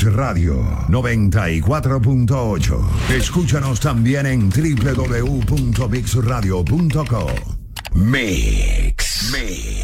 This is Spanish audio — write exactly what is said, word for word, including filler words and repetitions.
Radio noventa y cuatro punto ocho. Escúchanos también en doble u doble u doble u punto mix radio punto com. Mix. Mix.